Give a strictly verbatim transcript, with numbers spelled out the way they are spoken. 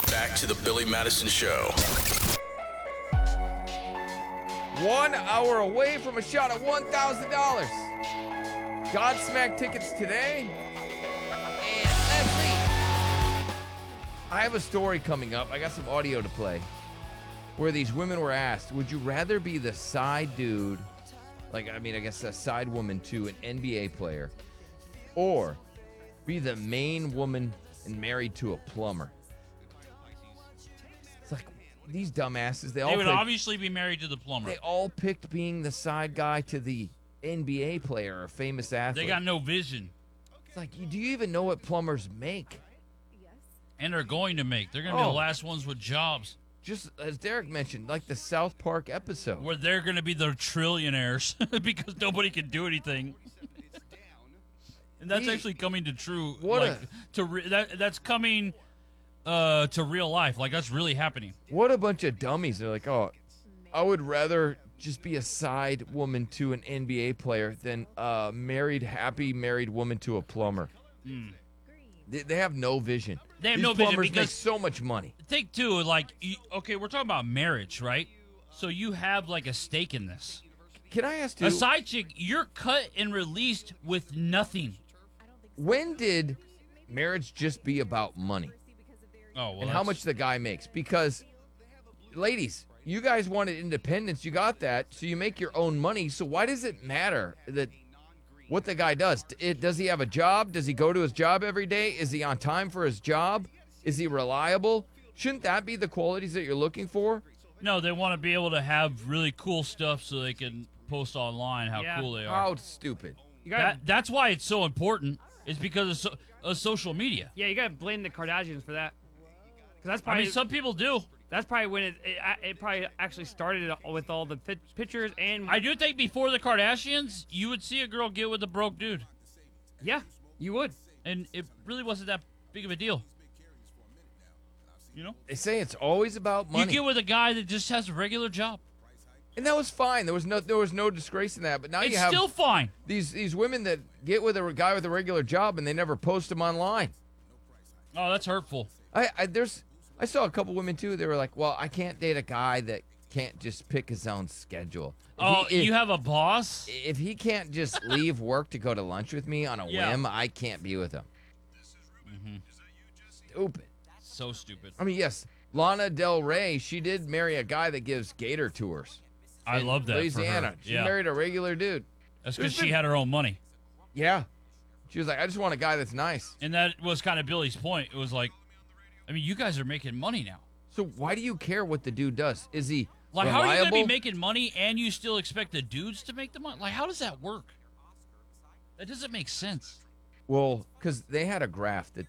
back to the Billy Madison Show. One hour away from a shot at one thousand dollars. Godsmack tickets today. And let's see. I have a story coming up. I got some audio to play where these women were asked, would you rather be the side dude, like, I mean, I guess a side woman to an N B A player, or be the main woman and married to a plumber? It's like, these dumbasses, they all They would picked, obviously be married to the plumber. they all picked being the side guy to the N B A player or famous athlete. They got no vision. It's like, do you even know what plumbers make? And they're going to make. They're going to be Oh. the last ones with jobs. Just as Derek mentioned, like the South Park episode. Where they're going to be the trillionaires because nobody can do anything. And that's He- actually coming to true. What like, a- to re- that that's coming uh, to real life. Like, that's really happening. What a bunch of dummies. They're like, oh, I would rather just be a side woman to an N B A player than a married, happy married woman to a plumber. Mm. They, they have no vision. They have These no vision plumbers make because- so much money. Think too, like, you, okay, we're talking about marriage, right? So you have like a stake in this. Can I ask you, A side chick, you're cut and released with nothing. when did marriage just be about money? Oh, well, and how that's- much the guy makes? Because, ladies, you guys wanted independence. You got that, so you make your own money. So why does it matter that what the guy does? It, does he have a job? Does he go to his job every day? Is he on time for his job? Is he reliable? Shouldn't that be the qualities that you're looking for? No, they want to be able to have really cool stuff so they can post online how Yeah. cool they are. How stupid. You gotta, That, that's why it's so important. Is because of, so, of social media. yeah, you gotta blame the Kardashians for that. Because that's I probably mean, some people do. that's probably when it, it it probably actually started with all the pi- pictures and I do think before the Kardashians, you would see a girl get with a broke dude, yeah, you would. and it really wasn't that big of a deal. You know, They say it's always about money. you get with a guy that just has a regular job. and that was fine. There was no there was no disgrace in that. But now It's you have still fine. these these women that get with a guy with a regular job and they never post him online. Oh, that's hurtful. I, I there's I saw a couple women too. They were like, "Well, I can't date a guy that can't just pick his own schedule. If Oh, he, if, you have a boss? if he can't just leave work to go to lunch with me on a Yeah. whim, I can't be with him." Mm-hmm. Stupid. So stupid. I mean, yes, Lana Del Rey, she did marry a guy that gives gator tours. I in love that for Louisiana. her. She Yeah. married a regular dude. That's There's because she been- had her own money. Yeah. She was like, I just want a guy that's nice. And that was kind of Billy's point. It was like, I mean, you guys are making money now. So why do you care what the dude does? Is he Like, reliable? how are you going to be making money and you still expect the dudes to make the money? Like, how does that work? That doesn't make sense. Well, because they had a graph that